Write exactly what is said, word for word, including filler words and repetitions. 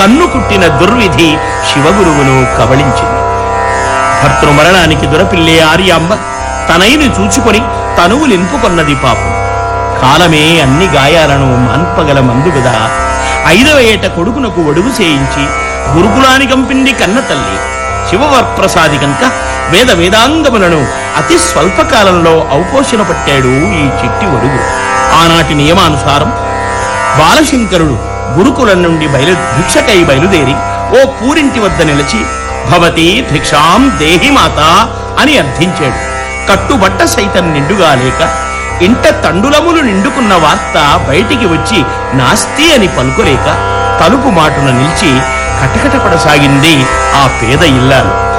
కన్ను కుట్టిన దుర్విధి శివగురువును కబళించింది. భర్తృమరణానికి దొరపిల్లే ఆర్యాంబ తనైని చూచుకొని తనువులింపుకొన్నది పాపం. కాలమే అన్ని గాయాలను మాన్పగల మందుగదా. ఐదవ ఏట కొడుకునకు ఒడుగు చేయించి గురుకులానికంపిండి కన్న తల్లి శివవరప్రసాది కనుక వేద వేదాంగములను అతి స్వల్పకాలంలో ఔపోషణ పట్టాడు ఈ చిట్టి ఒడుగు. ఆనాటి నియమానుసారం బాలశంకరుడు గురుకులం నుండి బయలు భిక్షకై బయలుదేరి ఓ పూరింటి వద్ద నిలిచి భవతి భిక్షాం దేహి మాత అని అర్థించాడు. కట్టుబట్ట సైతం నిండుగా లేక ఇంట తండులములు నిండుకున్న వార్త బయటికి వచ్చి నాస్తి అని పలుకోలేక తలుపు మాటున నిలిచి కటకటపడసాగింది ఆ పేద ఇల్లాలు.